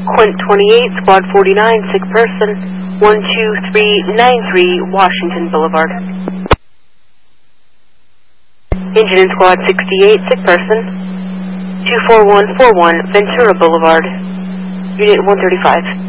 Quint 28, Squad 49, sick person, 12393 Washington Boulevard. Engine in Squad 68, sick person, 24141 Ventura Boulevard, Unit 135.